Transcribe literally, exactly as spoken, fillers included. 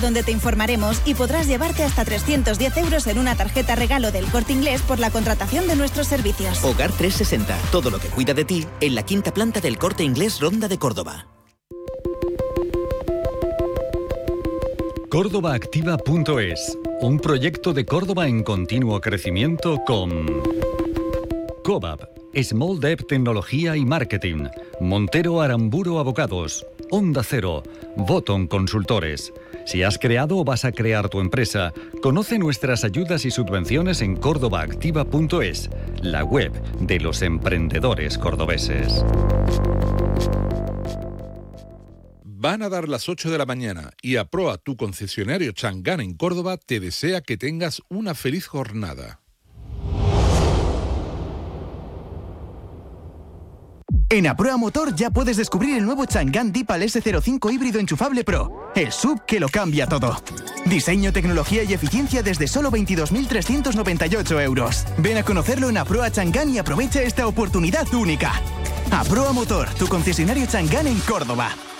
donde te informaremos y podrás llevarte hasta trescientos diez euros en una tarjeta regalo del Corte Inglés por la contratación de nuestros servicios. Hogar trescientos sesenta, todo lo que cuida de ti, en la quinta planta del Corte Inglés Ronda de Córdoba. Córdoba Activa punto es, un proyecto de Córdoba en continuo crecimiento con Cobab, Small Dev Tecnología y Marketing, Montero Aramburo Abogados, Onda Cero, Voton Consultores. Si has creado o vas a crear tu empresa, conoce nuestras ayudas y subvenciones en Córdoba Activa punto es, la web de los emprendedores cordobeses. Van a dar las ocho de la mañana y Aproa, tu concesionario Changán en Córdoba, te desea que tengas una feliz jornada. En Aproa Motor ya puedes descubrir el nuevo Changán Deepal ese cero cinco híbrido enchufable Pro, el sub que lo cambia todo. Diseño, tecnología y eficiencia desde solo veintidós mil trescientos noventa y ocho euros. Ven a conocerlo en Aproa Changán y aprovecha esta oportunidad única. Aproa Motor, tu concesionario Changán en Córdoba.